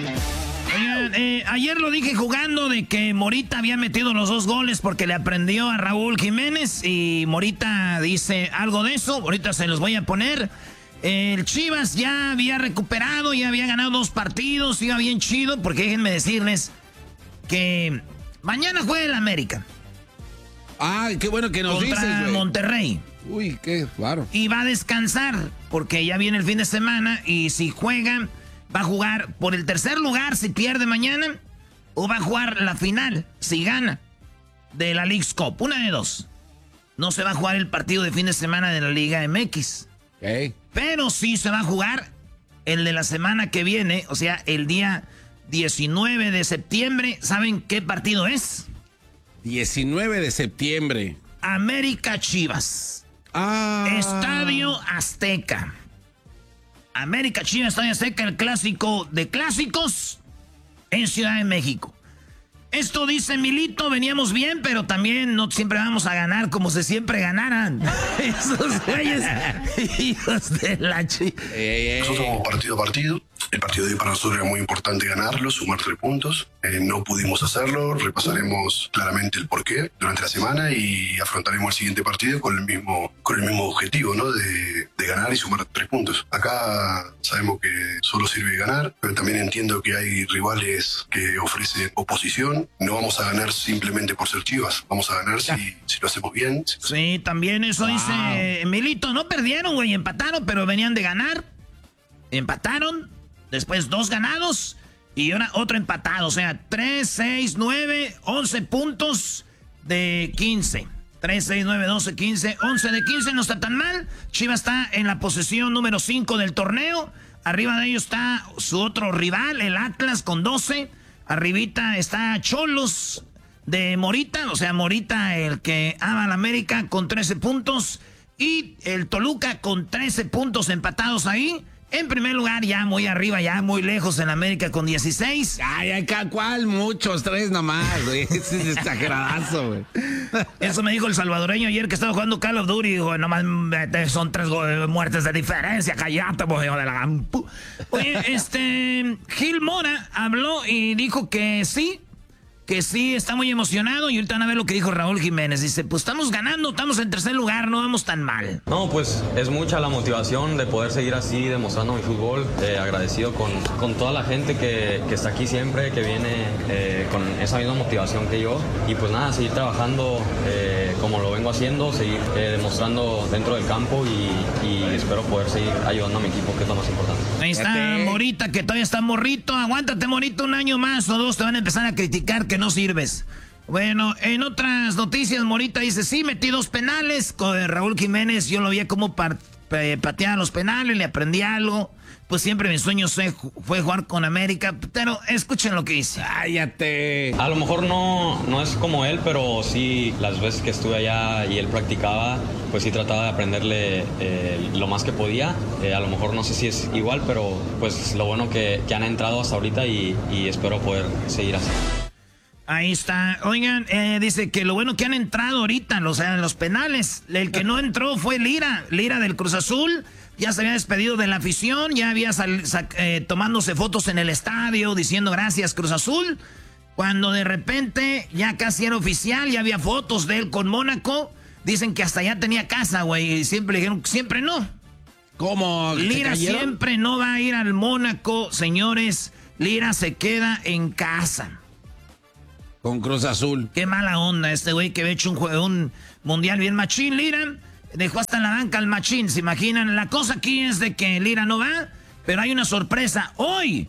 Oigan, ayer lo dije jugando de que Morita había metido los 2 goles porque le aprendió a Raúl Jiménez y Morita dice algo de eso, ahorita se los voy a poner. El Chivas ya había recuperado, ya había ganado 2 partidos, iba bien chido porque déjenme decirles que mañana juega el América. Ah, qué bueno que nos dices, contra Monterrey. Uy, qué raro. Y va a descansar porque ya viene el fin de semana y si juega... va a jugar por el tercer lugar si pierde mañana o va a jugar la final si gana de la Leagues Cup. Una de dos. No se va a jugar el partido de fin de semana de la Liga MX. Okay. Pero sí se va a jugar el de la semana que viene, o sea, el día 19 de septiembre. ¿Saben qué partido es? 19 de septiembre. América Chivas. Estadio Azteca. América Chivas, Estadio Azteca, el clásico de clásicos en Ciudad de México. Esto dice Milito, veníamos bien, pero también no siempre vamos a ganar como si siempre ganaran. Esos güeyes, hijos de la chica. Nosotros vamos partido a partido. El partido de hoy para nosotros era muy importante ganarlo, sumar 3 puntos. No pudimos hacerlo, repasaremos claramente el porqué durante la semana y afrontaremos el siguiente partido con el mismo objetivo, ¿no? De ganar y sumar 3 puntos. Acá sabemos que solo sirve ganar, pero también entiendo que hay rivales que ofrecen oposición. No vamos a ganar simplemente por ser Chivas, vamos a ganar si lo hacemos bien. Sí, también eso dice Milito. No perdieron, güey, empataron, pero venían de ganar. Empataron. Después 2 ganados y ahora otro empatado. O sea, 3, 6, 9, 11 puntos de 15. 3, 6, 9, 12, 15, 11 de 15. No está tan mal. Chivas está en la posición número 5 del torneo. Arriba de ellos está su otro rival, el Atlas, con 12. Arribita está Cholos de Morita. O sea, Morita, el que ama a la América, con 13 puntos. Y el Toluca con 13 puntos empatados ahí. En primer lugar, ya muy arriba, ya muy lejos en América con 16. Ay, ¿cuál? Muchos, 3 nomás, güey. Es exageradazo, güey. Eso me dijo el salvadoreño ayer que estaba jugando Call of Duty. Dijo, nomás son 3 muertes de diferencia. Cállate, pues, hijo de la gampu. Oye, Gil Mora habló y dijo que sí está muy emocionado y ahorita van a ver lo que dijo Raúl Jiménez. Dice, pues estamos ganando, estamos en tercer lugar, no vamos tan mal. No, pues es mucha la motivación de poder seguir así, demostrando mi fútbol. Agradecido con toda la gente que está aquí siempre, que viene con esa misma motivación que yo. Y pues nada, seguir trabajando como lo vengo haciendo, seguir demostrando dentro del campo y espero poder seguir ayudando a mi equipo, que es lo más importante. Ahí está Morita, que todavía está morrito. Aguántate, Morito, un año más o 2, te van a empezar a criticar que no sirves. Bueno, en otras noticias, Morita dice, sí, metí 2 penales. Con Raúl Jiménez, yo lo vi como pateaba los penales, le aprendí algo. Pues siempre mi sueño fue jugar con América. Pero escuchen lo que dice. ¡Cállate! A lo mejor no es como él, pero sí, las veces que estuve allá y él practicaba, pues sí trataba de aprenderle lo más que podía. A lo mejor no sé si es igual, pero pues lo bueno que han entrado hasta ahorita y espero poder seguir así. Ahí está. Oigan, dice que lo bueno que han entrado ahorita, o sea, en los penales. El que no entró fue Lira del Cruz Azul. Ya se había despedido de la afición, ya había tomándose fotos en el estadio, diciendo gracias Cruz Azul. Cuando de repente ya casi era oficial, ya había fotos de él con Mónaco. Dicen que hasta ya tenía casa, güey, y siempre le dijeron, siempre no. ¿Cómo? Lira siempre no va a ir al Mónaco, señores. Lira se queda en casa. Con Cruz Azul. Qué mala onda este güey que había hecho un mundial bien machín, Lira. Dejó hasta en la banca al machín, ¿se imaginan? La cosa aquí es de que Lira no va, pero hay una sorpresa. Hoy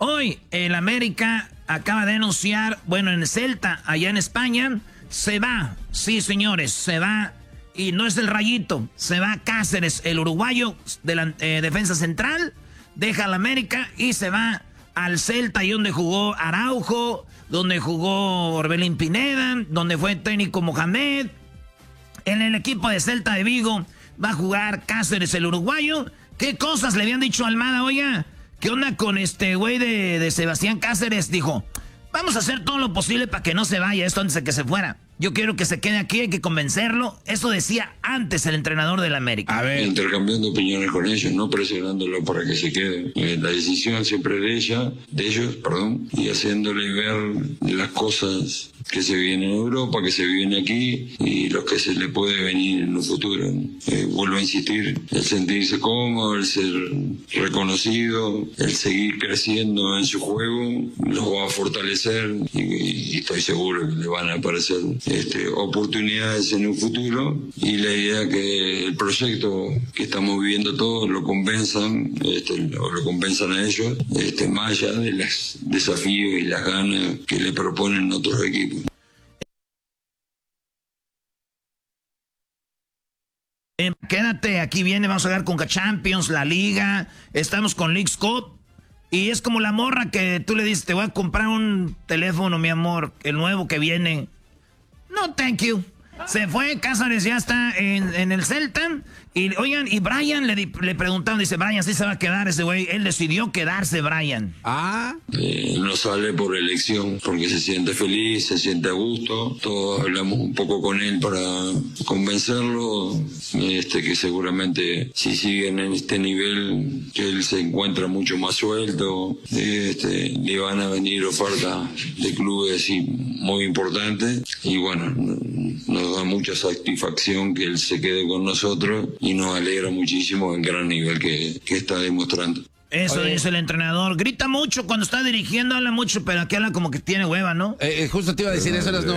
el América acaba de anunciar, bueno, en Celta, allá en España, se va. Sí, señores, se va. Y no es el Rayito, se va Cáceres, el uruguayo de la defensa central. Deja al América y se va al Celta, y donde jugó Araujo, donde jugó Orbelín Pineda, donde fue técnico Mohamed. En el equipo de Celta de Vigo va a jugar Cáceres, el uruguayo. ¿Qué cosas le habían dicho a Almada? Oiga, ¿qué onda con este güey de Sebastián Cáceres? Dijo, vamos a hacer todo lo posible para que no se vaya esto antes de que se fuera. Yo quiero que se quede aquí, hay que convencerlo. Eso decía antes el entrenador del América. A ver. Intercambiando opiniones con ellos, no presionándolo para que se quede. La decisión siempre de ellos, y haciéndole ver las cosas que se vienen en Europa, que se viene aquí y lo que se le puede venir en un futuro. Vuelvo a insistir, el sentirse cómodo, el ser reconocido, el seguir creciendo en su juego, los va a fortalecer y estoy seguro que le van a aparecer oportunidades en un futuro, y la idea es que el proyecto que estamos viviendo todos lo convenzan, o lo convenzan a ellos, más allá de los desafíos y las ganas que le proponen otros equipos. Quédate, aquí viene, vamos a jugar con Champions, la Liga, estamos con Leagues Cup, y es como la morra que tú le dices, te voy a comprar un teléfono, mi amor, el nuevo que viene. No, thank you. Se fue, Cáceres ya está en el Celta. Y oigan, y Brian le preguntaron, dice, Brian, ¿sí se va a quedar ese güey? Él decidió quedarse, Brian. No sale por elección, porque se siente feliz, se siente a gusto. Todos hablamos un poco con él para convencerlo, que seguramente si siguen en este nivel, que él se encuentra mucho más suelto, le van a venir ofertas de clubes muy importantes. Y bueno, nos da mucha satisfacción que él se quede con nosotros y nos alegra muchísimo el gran nivel que está demostrando. Eso dice el entrenador. Grita mucho cuando está dirigiendo, habla mucho, pero aquí habla como que tiene hueva, ¿no? Justo te iba a decir eso, no.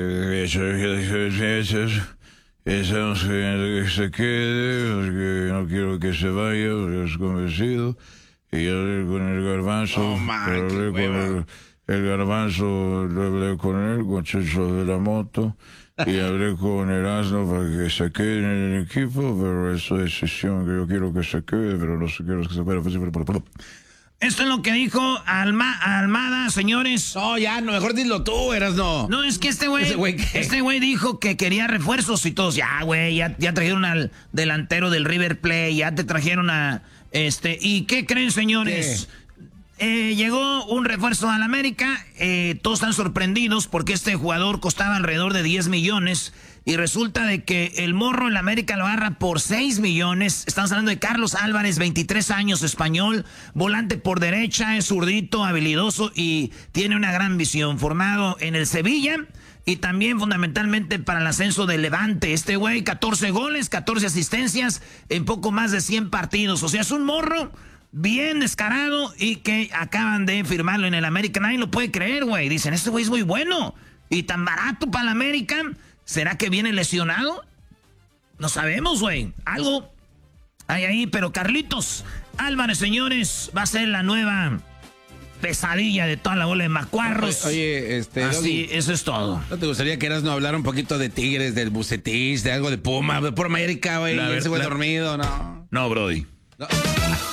Eso que se quede, porque no quiero que se vaya, porque es convencido. Y hablé con el Garbanzo, el Garbanzo, lo hablé con él, con Checho de la Moto, y hablé con el Asno para que se quede en el equipo, pero es su decisión, que yo quiero que se quede, pero no quiero que se quede. Esto es lo que dijo Almada, señores. No, ya, no, mejor dilo tú, Erasno. No, es que este güey dijo que quería refuerzos y todos, ya, güey, ya trajeron al delantero del River Plate, ya te trajeron a ¿y qué creen, señores? Llegó un refuerzo al América, todos están sorprendidos porque este jugador costaba alrededor de 10 millones y resulta de que el morro en la América lo agarra por 6 millones. Estamos hablando de Carlos Álvarez, 23 años, español, volante por derecha, es zurdito, habilidoso y tiene una gran visión, formado en el Sevilla y también fundamentalmente para el ascenso del Levante. Este güey, 14 goles, 14 asistencias en poco más de 100 partidos, o sea, es un morro bien descarado y que acaban de firmarlo en el América. Nadie lo puede creer, güey. Dicen, este güey es muy bueno y tan barato para el América. ¿Será que viene lesionado? No sabemos, güey. Algo hay ahí, pero Carlitos Álvarez, señores, va a ser la nueva pesadilla de toda la bola de macuarros. Oye, así, eso es todo. ¿No te gustaría que Erasno hablara un poquito de Tigres, del Bucetich, de algo de Puma, por América, güey? Ese güey dormido, ¿no? No, Brody. No.